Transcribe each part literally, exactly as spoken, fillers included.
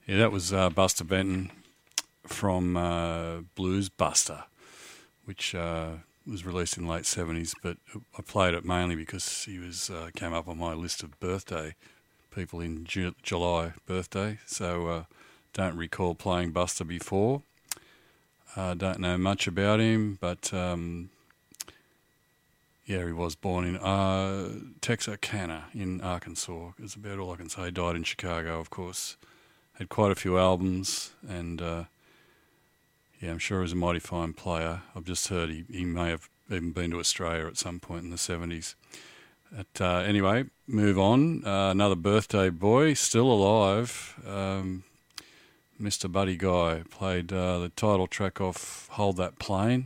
Yeah, that was uh, Buster Benton from uh, Blues Buster, which uh, was released in the late seventies, but I played it mainly because he was uh, came up on my list of birthday people in Ju- July birthday, so uh, don't recall playing Buster before. I uh, don't know much about him, but um, yeah, he was born in uh, Texarkana in Arkansas. That's about all I can say. He died in Chicago, of course. Had quite a few albums, and uh, yeah, I'm sure he was a mighty fine player. I've just heard he, he may have even been to Australia at some point in the seventies. But, uh, anyway, move on. Uh, another birthday boy, still alive. Um, Mister Buddy Guy played uh, the title track off Hold That Plane,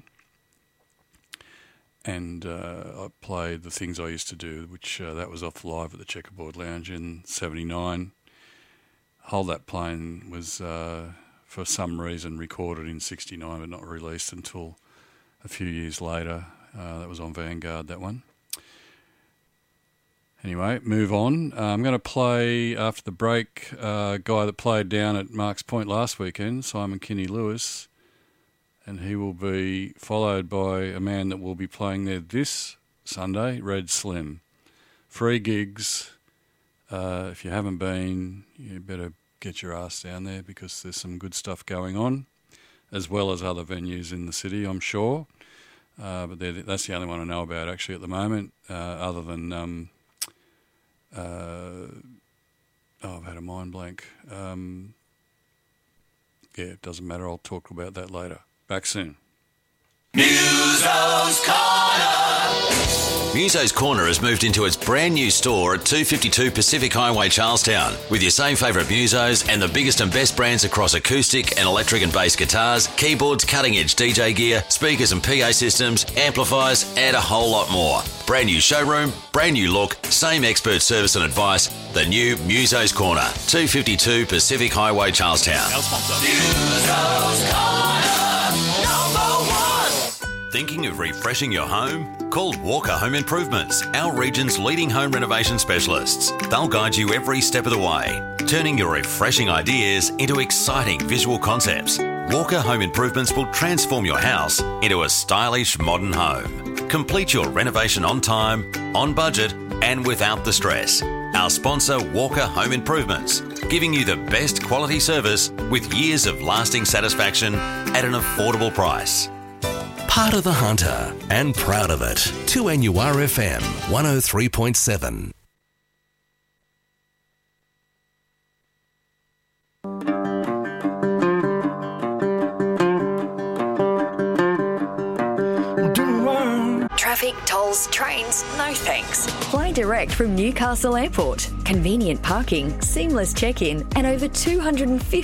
and uh, I played The Things I Used to Do, which uh, that was off live at the Checkerboard Lounge in seventy-nine. Hold That Plane was, uh, for some reason, recorded in sixty-nine but not released until a few years later. Uh, that was on Vanguard, that one. Anyway, move on. Uh, I'm going to play, after the break, a uh, guy that played down at Marks Point last weekend, Simon Kinney Lewis, and he will be followed by a man that will be playing there this Sunday, Red Slim. Free gigs. Uh, if you haven't been, you better get your ass down there because there's some good stuff going on, as well as other venues in the city, I'm sure. Uh, but that's the only one I know about actually at the moment, uh, other than... Um, Uh, oh, I've had a mind blank. Um, yeah, it doesn't matter. I'll talk about that later. Back soon. Muso's Corner. Muso's Corner has moved into its brand new store at two fifty-two Pacific Highway, Charlestown, with your same favourite Musos and the biggest and best brands across acoustic and electric and bass guitars, keyboards, cutting-edge D J gear, speakers and P A systems, amplifiers, and a whole lot more. Brand new showroom, brand new look, same expert service and advice. The new Muso's Corner, two fifty-two Pacific Highway, Charlestown. Our sponsor. Muso's Corner, number one. Thinking of refreshing your home? Call Walker Home Improvements, our region's leading home renovation specialists. They'll guide you every step of the way, turning your refreshing ideas into exciting visual concepts. Walker Home Improvements will transform your house into a stylish modern home. Complete your renovation on time, on budget, and without the stress. Our sponsor, Walker Home Improvements, giving you the best quality service with years of lasting satisfaction at an affordable price. Part of the Hunter and proud of it. two N U R F M one oh three point seven. Traffic, tolls, trains, no thanks. Fly direct from Newcastle Airport. Convenient parking, seamless check-in, and over two hundred fifty